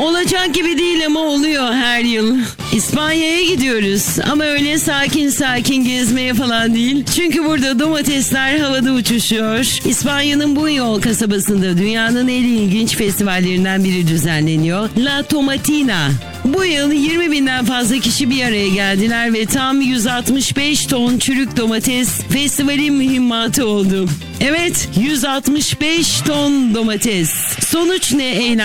Olacak gibi değil ama oluyor her yıl. İspanya'ya gidiyoruz ama öyle sakin sakin gezmeye falan değil. Çünkü burada domatesler havada uçuşuyor. İspanya'nın Buñol kasabasında dünyanın en ilginç festivallerinden biri düzenleniyor. La Tomatina. Bu yıl 20.000'den fazla kişi bir araya geldiler ve tam 165 ton çürük domates festivalin mühimmatı oldu. Evet, 165 ton domates. Sonuç ne eylem?